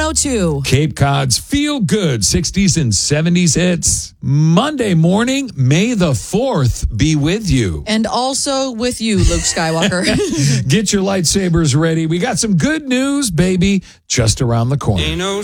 102. Cape Cod's feel good 60s and 70s hits. Monday morning, May the 4th be with you. And also with you, Luke Skywalker. Get your lightsabers ready. We got some good news, baby, just around the corner.